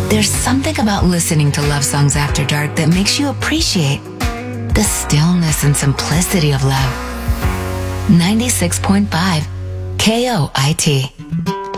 There's something about listening to love songs after dark that makes you appreciate the stillness and simplicity of love. 96.5 KOIT.